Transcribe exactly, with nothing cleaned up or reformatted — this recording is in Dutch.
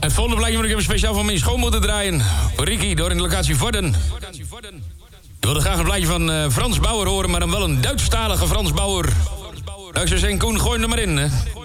Het volgende plaatje moet ik even speciaal van mijn schoonmoeder draaien. Voor Ricky, door in de locatie Vorden. Ik wilde graag een plaatje van uh, Frans Bauer horen, maar dan wel een Duitsstalige Frans Bauer. Nou, ik zou zeggen, Koen, gooi hem er maar in, hè.